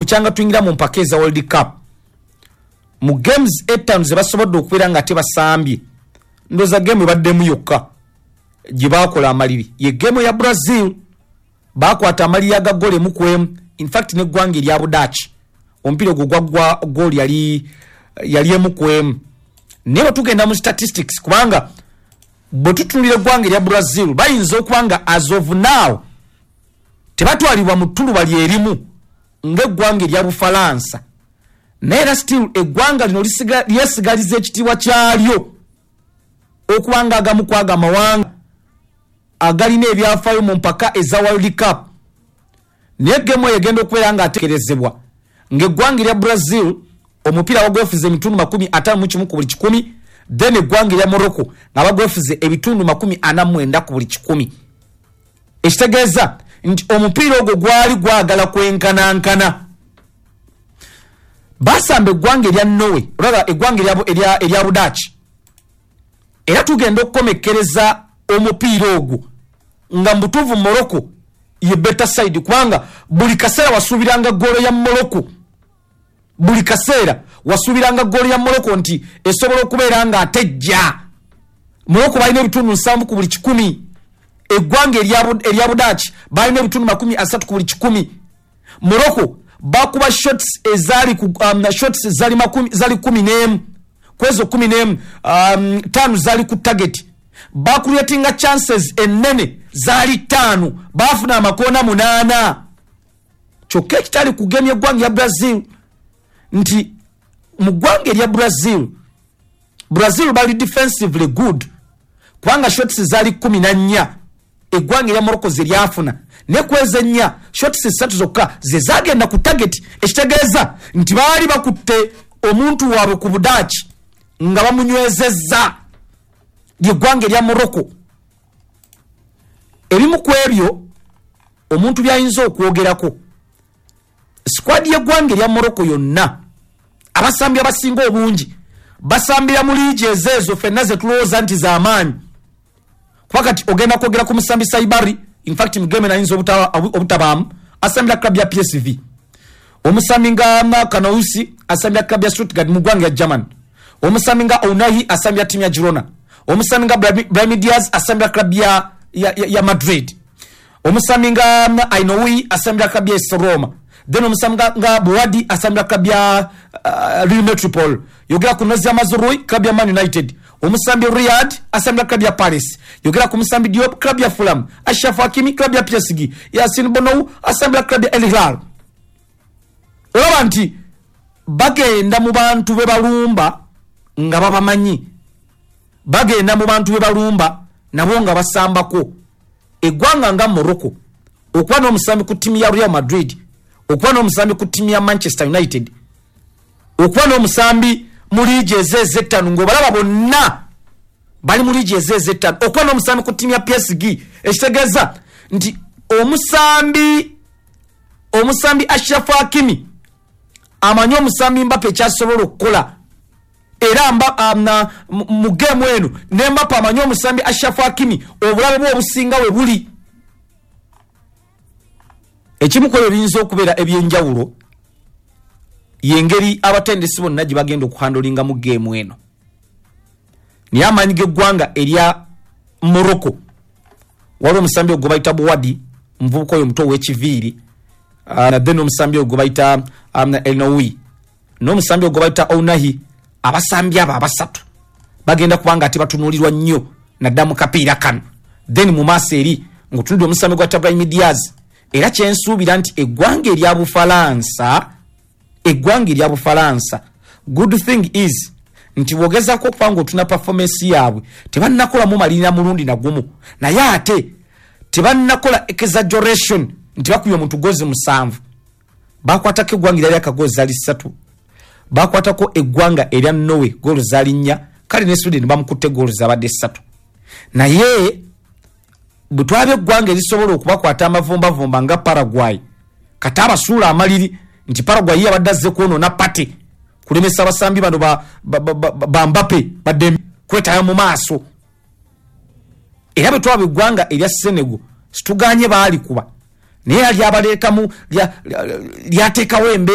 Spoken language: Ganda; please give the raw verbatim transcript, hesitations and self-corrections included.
bukyanga tuyingira mu mpaka eza World Cup mu games etaano ze basobodde okubeera nga tebasambye ndoza game baddemu yokka gye baakola amaliri ye game ya Brazil bakwata amaliri aga gole mu kwemu in fact ne gwanga erya Budachi ompira gwo gwagwa goal yali yali emu kwemu ne tugenda mu statistics kubanga bwe tutunulira gwanga erya Brazil bayinza okubanga as of now tebatwalibwa mu ttulu bali erimu ng'eggwanga erya Bufalansa naye era still eggwanga lino lyesigaliza ekitiibwa kyalyo okubanga agamu kwaga amawanga agalina ebyafaayo mu mpaka eza World Cup naye gemu egenda okubeera nga atekerezebwa ng'eggwanga erya Brazil omupiira bagwefuze ebitundu makumi ataano mu kimu ku buli kikumi then eggwanga erya Morocco nga bagwefuze ebitundu makumi ana mu mwenda ku buli kikumi ekitegeeza nti omupiira ogwo gwali gwagala kwenkanankana basamba eggwanga erya Norway olaba eggwanga erya erya Budachi era tugenda okukomekkereza omupiira ogwo nga mbutuuvu Morocco ye better side kubanga buli kaseera wasuubiranga golo ya Morocco buli kaseera wasuubiranga golo ya Morocco nti esobola okubeera nga atejja Morocco balina ebitundu nsanvu ku buli kikumi eggwanga erya Budachi balina ebitundu makumi asatu ku buli kikumi Morocco bakuba shots ezali ku um, shots zali makumi zali kumi n'emu kwezo kumi n'emu um, tano zali ku target bakuriatinga chances enene zali tano bafuna amakona munana kyokka kitali kugemya eggwanga ya Brazil nti mu ggwanga erya Brazil Brazil bali defensively good kubanga shots zali kumi na nnya eggwanga erya Morocco zeryafuna ne kweze nnya shots ssatu zokka ze zagenda ku target ekitegeeza nti baali bakutte omuntu waabwe ku Budachi nga bamunywezezza yeggwanga erya Morocco ebimu ku ebyo omuntu byayinza okwogerako squad yeggwanga erya Morocco yonna abasambi abasinga obungi basambira mu liigi ezeezo fenna ze tulowooza nti z'amaanyi kuba kati ogenda kwogera ku musambi Saibari in fact mugeme nayinza obutabaamu asambira club ya P S V omusambi nga Kanousi asambira club ya Stuttgart mu ggwanga ya German omusambi nga Ounahi asambira timu ya Girona omusambi nga Brahim Diaz asambira club ya, ya, ya, ya Madrid omusambi nga Ainoui asambira club ya A S Roma then omusambi nga Bouadi asambira club ya uh, Real Metropole yogera ku Nozi Amazurui club ya Man United omusambi Riyad asambira club ya Paris yogera ku musambi Diop club ya Fulham Ashraf Hakimi club ya P S G Yassine Bonou asambira club ya El Hilal olaba nti bagenda mu bantu be balumba nga babamanyi bagenda mu bantu be balumba nabo nga basambako eggwanga nga Morocco okuba n'omusambi ku ttiimu ya Real Madrid okuba n'omusambi ku ttiimu ya Manchester United okuba n'omusambi mu liigi ezeezettano ng'obalaba bonna bali mu liigi ezeezettano okuba n'omusambi ku ttiimu ya P S G ekitegeeza nti omusambi omusambi Ashraf Hakimi amanyi omusambi Mbappe ekyasobola okukola era mba amna mu game eno ne Mbappe amanyi omusambi Ashraf Hakimi obulabe bwe obusinga we buli ekimukola ebiyinza okubeera ebyenjawulo yengeri abatendesi bonna gye bagenda okuhandolinga mu game eno naye amaanyi g'eggwanga erya Morocco waliwo omusambi ogwo bayita Bouadi muvubuka oyo muto ow'ekiviiri uh, then omusambi ogwo bayita um, Elnoui n'omusambi ogwo bayita Ounahi abasambi abo abasatu bagenda kubanga ate batunuulirwa nnyo nadda mu kapiira kano then mu maaso eri ng'otunudde omusambi gwa Brahim Diaz era kyensuubira nti eggwanga erya Bufalansa eggwanga erya Bufalansa good thing is nti wogezako okuba ng'otuna performance yaabwe tebannakolamu malina mulundi nagumu naye ate tebannakola exaggeration nti bakubye omuntu gozi musanvu bakwatako eggwanga erya akagozi zaali ssatu bakwatako eggwanga erya Norway goolo zaali nnya kale ne Sweden bamukutte goolo zabadde ssatu naye bwe twalaba eggwanga erisobola okubakwata amavumbavumba nga Paraguay kati abasuula amaliri nti Paraguay yabadde azze kwonoona pate kulemesa abasambi bano ba, ba, ba, ba, ba Mbappe badde kwetaya mu maaso era bwe twalaba eggwanga erya Senegal situganye baali kuba naye yali abaleekamu lyateekawo embeera